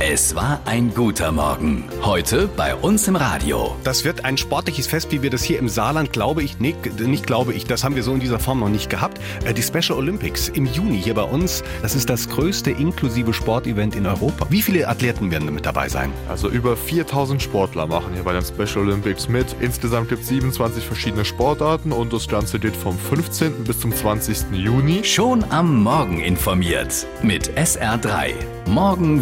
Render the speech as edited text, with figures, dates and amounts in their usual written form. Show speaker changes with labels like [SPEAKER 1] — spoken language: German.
[SPEAKER 1] Es war ein guter Morgen. Heute bei uns im Radio.
[SPEAKER 2] Das wird ein sportliches Fest, wie wir das hier im Saarland, das haben wir so in dieser Form noch nicht gehabt. Die Special Olympics im Juni hier bei uns, das ist das größte inklusive Sportevent in Europa. Wie viele Athleten werden mit dabei sein?
[SPEAKER 3] Also über 4000 Sportler machen hier bei den Special Olympics mit. Insgesamt gibt es 27 verschiedene Sportarten und das Ganze geht vom 15. bis zum 20. Juni.
[SPEAKER 1] Schon am Morgen informiert mit SR3. Morgen